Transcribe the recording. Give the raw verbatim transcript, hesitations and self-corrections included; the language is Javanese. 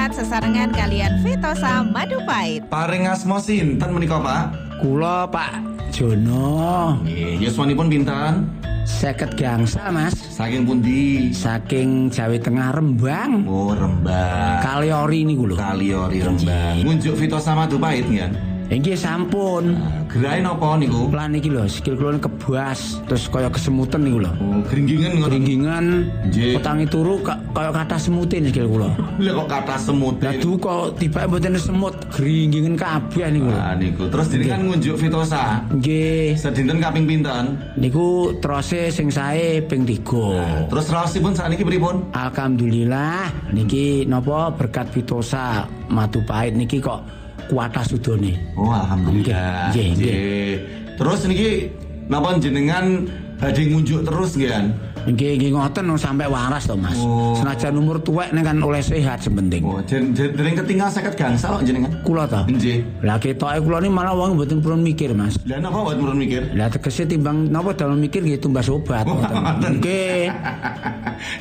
sehat sesarengan kalian Vitosa Madu Pahit. Paring asma sinten menika, Pak? Kula Pak Jono. Nggih, yuswanipun pinten? Seket gangsal Mas. Saking pundi? Saking Jawa Tengah Rembang. Oh, Rembang. Kaliori niku lho. Kaliori Rembang. Ngunjuk Vitosa Madu Pahit nggih. Nggih sampun. Gerai napa niku? Lan iki lho, sikil kula kebas, terus kaya kesemutan niku lho. Oh, gringgingan ngoten. Gringgingan. Nggih. Utangi turu kaya kathah semutin sikil kula. Lha kok kathah semut. Aduh kok tiba mboten semut, gringgingan kabeh niku lho. Ah niku. Terus jenengan ngunjuk Vitosa. Nggih. Sedinten kaping pinten? Niku terose sing sae ping tiga. Terus raosipun sakniki pripun? Alhamdulillah niki napa berkat Vitosa Madu Pahit niki kok kuatah sudone. Oh, alhamdulillah. Nggih, nggih. Terus niki napa jenengan badhe ngunjuk terus nggih kan? Nggih, nggih ngoten sampai waras to, Mas. Oh. Senajan umur tuwek ning kan oleh sehat sepenting. Oh, dereng ketinggal seket gangsal kok jenengan. Kula to. Nggih. Lah ketoke kula ni malah wong mboten purun mikir, Mas. Lah napa mboten purun mikir? Lah tegese timbang napa dalam mikir nggih tumbas obat. Nggih. Nggih.